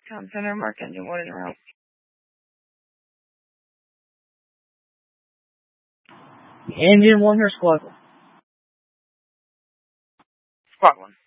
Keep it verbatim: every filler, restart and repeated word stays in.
Town Center, Mark Engine one in route. Engine one or squad one? Squad one.